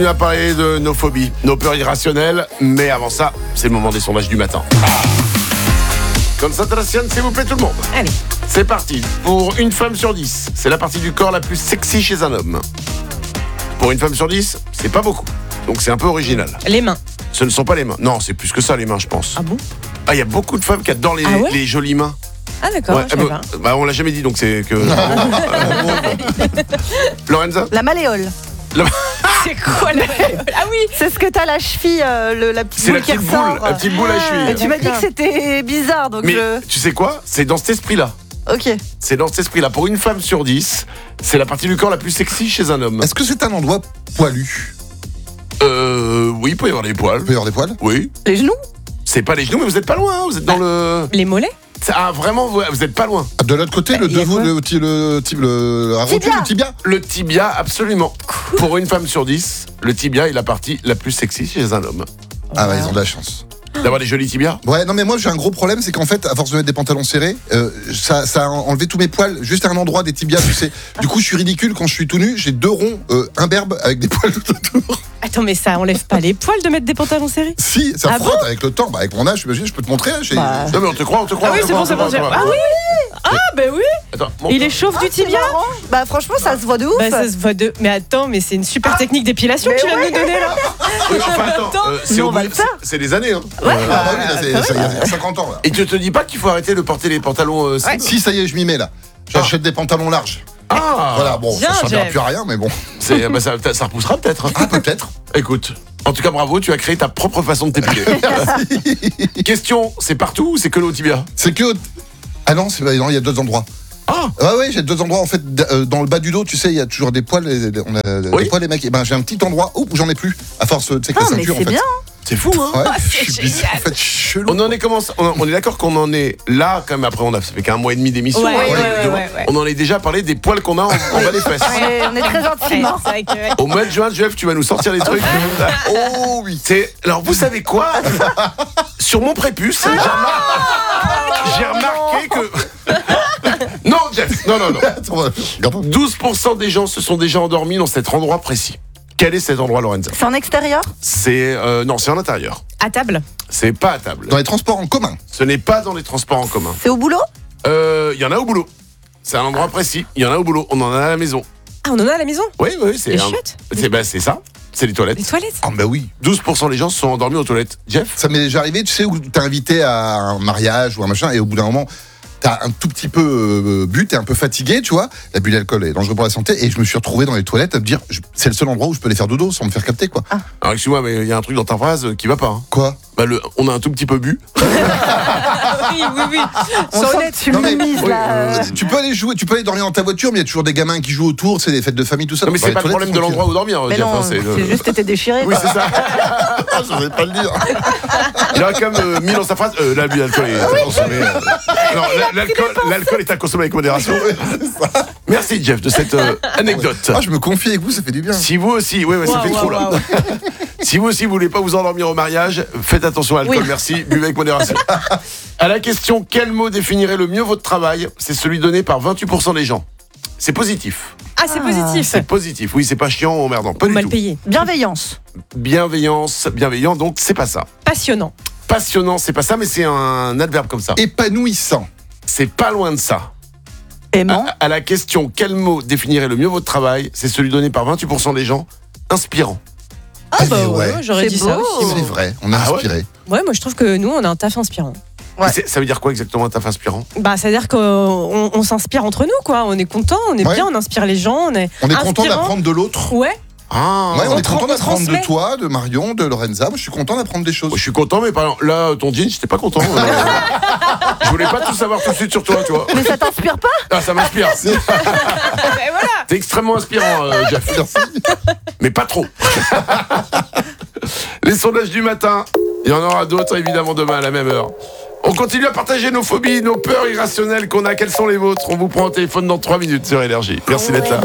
On va parler de nos phobies, nos peurs irrationnelles, mais avant ça, c'est le moment des sondages du matin. Concentration, s'il vous plaît tout le monde. Allez. C'est parti. Pour une femme sur 10, c'est la partie du corps la plus sexy chez un homme. Pour une femme sur 10, c'est pas beaucoup. Donc c'est un peu original. Les mains. Ce ne sont pas les mains. Non, c'est plus que ça les mains, je pense. Ah bon? Ah, il y a beaucoup de femmes qui adorent les jolies mains. Ah d'accord, Ouais, je savais pas. bah, on l'a jamais dit, donc c'est que... Lorenza? La malléole. C'est quoi la... Ah oui. C'est ce que t'as la cheville, la petite C'est boule la qui petite boule, ressort. la petite boule à cheville. Et tu m'as dit que c'était bizarre, donc Mais tu sais quoi? C'est dans cet esprit-là. Ok. C'est dans cet esprit-là. Pour une femme sur 10, c'est la partie du corps la plus sexy chez un homme. Est-ce que c'est un endroit poilu? Oui, il peut y avoir des poils. Il peut y avoir des poils? Oui. Les genoux? C'est pas les genoux, mais vous êtes pas loin. Hein. Vous êtes dans le... Les mollets. Ah, vraiment, vous êtes pas loin. De l'autre côté, le il y a devant, quoi la rotule, Tibia. le tibia? Le tibia, absolument. Pour une femme sur 10, le tibia est la partie la plus sexy chez un homme. Ah ouais, ils ont de la chance. D'avoir des jolis tibias. Ouais, non mais moi j'ai un gros problème, c'est qu'en fait, à force de mettre des pantalons serrés, ça a enlevé tous mes poils, juste à un endroit des tibias, tu sais. Du coup, je suis ridicule quand je suis tout nu, j'ai 2 ronds imberbes avec des poils tout autour. Attends, mais ça enlève pas les poils de mettre des pantalons serrés? Si, ça Ah frotte bon avec le temps, bah avec mon âge, j'imagine, je peux te montrer. Bah. Non, mais on te croit, on te croit. Ah oui, on te c'est croit, bon, c'est on te bon. croit, on te croit. Ah oui. Ah ben oui. Attends, Il échauffe du C'est tibia. marrant. Bah franchement, ça se voit de ouf. Bah ça se voit de... Mais attends, mais c'est une super technique d'épilation que tu viens de nous donner là. Oui, enfin, attends, c'est Mais au on va bout- le faire. c'est des années. Hein. Ah bah oui, là, il y a 50 ans là. Et tu te dis pas qu'il faut arrêter de porter les pantalons slim? Si, ça y est, je m'y mets là. J'achète des pantalons larges. Ah, Voilà, bon, Bien, ça servira Jeff. plus à rien, mais bon. bah, ça repoussera peut-être. Hein. Ah, peut-être. Écoute, en tout cas, bravo, tu as créé ta propre façon de t'épiler. Question, c'est partout ou c'est que le tibia? C'est que. Ah non, non, il y a 2 endroits. Ah, Ah ouais, j'ai 2 endroits en fait. Dans le bas du dos, tu sais, il y a toujours des poils. On a Oui. des poils, les mecs. Et ben, j'ai un petit endroit où j'en ai plus. À force, tu sais, que Ah, la mais ceinture, en c'est fait. bien. c'est fou, hein? Ouais, Ah, je c'est suis bizarre. En génial. fait, je suis chelou. On en est commencé, on est d'accord qu'on en est là, quand même, après, ça fait qu'un mois et demi d'émission. Ouais, hein, ouais. On en est déjà parlé des poils qu'on a en bas des fesses. On est très Ouais, intimes. hein. c'est vrai que... Au mois de juin, Jeff, tu vas nous sortir les trucs. Oh oui. Alors, vous savez quoi? Sur mon prépuce, j'ai remarqué que... Non, Jeff, non. Attends, regarde. 12% des gens se sont déjà endormis dans cet endroit précis. Quel est cet endroit, Lorenza? C'est en extérieur? C'est... non, c'est en intérieur. À table. C'est pas à table. Dans les transports en commun. Ce n'est pas dans les transports en commun. C'est au boulot? Il y en a au boulot. C'est un endroit précis. Il y en a au boulot. On en a à la maison. Ah, on en a à la maison? Oui, c'est... Les chiottes? C'est ça. C'est les toilettes. Les toilettes? Ah bah oui. 12% des gens se sont endormis aux toilettes. Jeff? Ça m'est déjà arrivé, tu sais, où t'es invité à un mariage ou un machin, et au bout d'un moment, t'as un tout petit peu bu, t'es un peu fatigué, tu vois. L'abus d'alcool est dangereux pour la santé, et je me suis retrouvé dans les toilettes à me dire, c'est le seul endroit où je peux les faire dodo sans me faire capter, quoi. Alors, excuse-moi, mais il y a un truc dans ta phrase qui va pas. Hein. Quoi? Bah, on a un tout petit peu bu. Oui. On Sois sent honnête. que tu Non, mais- minimises oui, là. Tu peux aller jouer, tu peux aller dormir dans ta voiture, mais il y a toujours des gamins qui jouent autour, c'est des fêtes de famille, tout ça. Non, mais Dans c'est les pas le toilettes, problème de tranquille. l'endroit où dormir, Mais Jeff. non, hein, c'est juste été déchiré. Oui, quoi. c'est ça. Ah, je vais pas le dire. Il a quand même mis dans sa phrase l'abus d'alcool est à consommer. Non, l'alcool est à consommer avec modération. Merci, Jeff, de cette anecdote. Ah, je me confie avec vous, ça fait du bien. Si vous aussi, ouais, ça fait trop là. Si vous aussi, vous voulez pas vous endormir au mariage, faites attention à l'alcool, Oui. merci, buvez avec modération. À la question, quel mot définirait le mieux votre travail? C'est celui donné par 28% des gens. C'est positif. Ah, c'est positif. C'est positif. Oui, c'est pas chiant ou emmerdant. Pas du Mal tout. payé. Bienveillance. Bienveillant, donc c'est pas ça. Passionnant. Passionnant, c'est pas ça, mais c'est un adverbe comme ça. Épanouissant. C'est pas loin de ça. Aimant. À la question, quel mot définirait le mieux votre travail? C'est celui donné par 28% des gens. Inspirant. Ah bah mais ouais, j'aurais C'est dit ça beau. aussi. C'est vrai, on a Ah ouais inspiré. Ouais, moi je trouve que nous on a un taf inspirant. Ouais. Ça veut dire quoi exactement un taf inspirant? Bah, c'est-à-dire qu'on s'inspire entre nous, quoi. On est content, on est Ouais. bien, on inspire les gens, on est On est content inspirant. d'apprendre de l'autre. Ouais. Ah, Ouais, on est on content d'apprendre de transmet. toi, de Marion, de Lorenza. Moi, je suis content d'apprendre des choses. je suis content, mais par exemple, là, ton jean, j'étais pas content. Je voulais pas tout savoir tout de suite sur toi, tu vois. Mais ça t'inspire pas? Ah, ça m'inspire. Et voilà. T'es extrêmement inspirant, Jeff. Merci. Mais pas trop. Les sondages du matin, il y en aura d'autres évidemment demain à la même heure. On continue à partager nos phobies, nos peurs irrationnelles qu'on a. Quelles sont les vôtres? On vous prend au téléphone dans 3 minutes sur Énergie. Merci d'être là.